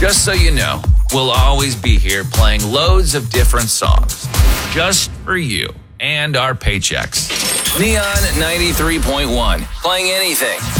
Just so you know, we'll always be here playing loads of different songs. Just for you and our paychecks. Neon 93.1. Playing anything.